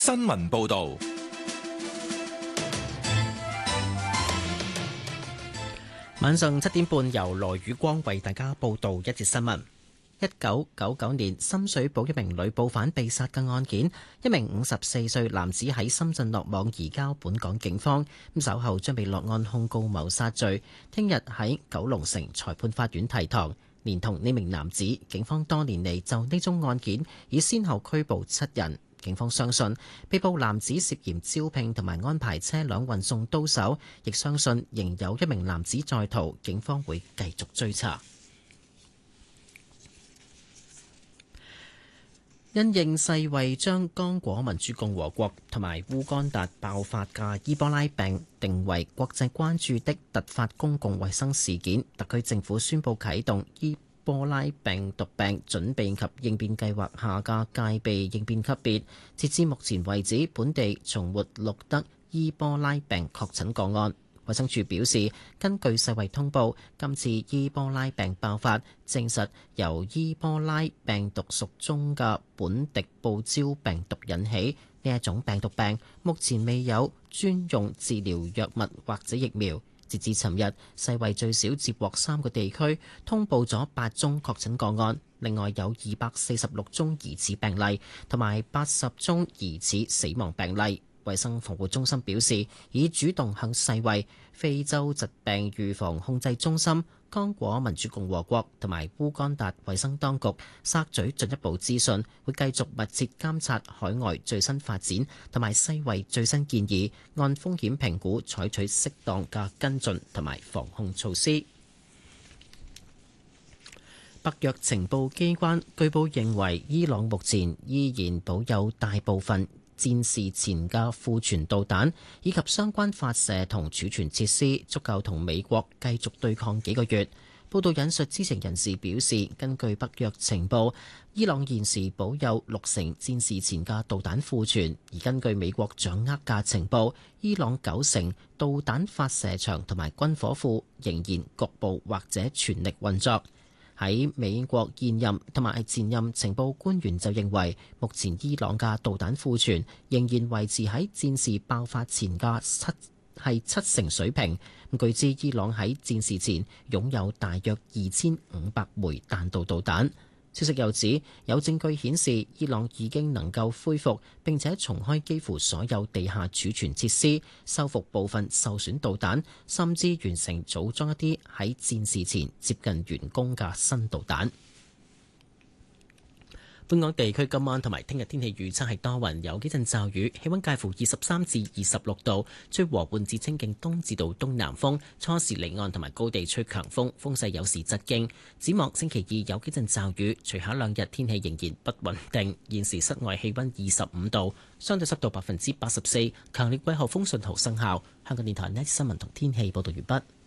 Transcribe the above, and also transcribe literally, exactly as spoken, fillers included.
新聞報導。 晚上七點半，由羅宇光為大家報道一節新聞。一九九九年深水埗一名女捕犯被殺嘅案件，一名五十四歲男子喺深圳落網移交本港警方，咁稍後將被落案控告謀殺罪，聽日喺九龍城裁判法院提堂。連同呢名男子，警方多年嚟就呢宗案件已先後拘捕七人。警方相信被捕男子涉嫌招聘同埋安排車輛運送刀手，亦相信仍有一名男子在逃，警方會繼續追查。因應世衛將剛果民主共和國同埋烏干達爆發嘅伊波拉病定為國際關注的突發公共衛生事件，特區政府宣布啟動伊波拉病毒病準備及應變計劃下嘅戒備應變級別。截至目前為止，本地從沒錄得伊波拉病確診個案。衛生署表示，根據世衛通報，今次伊波拉病爆發證實由伊波拉病毒屬中嘅本地報招病毒引起。呢一種病毒病目前未有專用治療藥物或者疫苗。截至尋日，世衛最少接獲三個地區通報咗八宗確診個案，另外有二百四十六宗疑似病例同埋八十宗疑似死亡病例。衛生防護中心表示，已主動向世衛、非洲疾病預防控制中心、剛果民主共和國同埋烏干達衛生當局索取進一步資訊，會繼續密切監察海外最新發展同埋世衛最新建議，按風險評估採取適當嘅跟進同埋防控措施。北約情報機關據報認為，伊朗目前依然保有大部分戰事前嘅庫存導彈以及相關發射同儲存設施，足夠同美國繼續對抗幾個月。報道引述知情人士表示，根據北約情報，伊朗現時保有六成戰事前嘅導彈庫存，而根據美國掌握嘅情報，伊朗九成導彈發射場同埋軍火庫仍然局部或者全力運作。喺美國現任同埋前任情報官員就認為，目前伊朗嘅導彈庫存仍然維持喺戰事爆發前嘅七係七成水平。據知伊朗喺戰事前擁有大約二千五百枚彈道導彈。消息又指，有證據顯示伊朗已經能夠恢復並且重開幾乎所有地下儲存設施，修復部分受損導彈，甚至完成組裝一啲喺戰事前接近完工嘅新導彈。本港地區今晚同埋聽日天氣預測係多雲，有幾陣驟雨，氣溫介乎二十三至二十六度，吹和緩至清勁東至到東南風，初時離岸同埋高地吹強風，風勢有時疾勁。展望星期二有幾陣驟雨，隨後兩日天氣仍然不穩定。現時室外氣溫二十五度，相對濕度百分之八十四，強烈季候風信號生效。香港電台呢新聞同天氣報道完畢。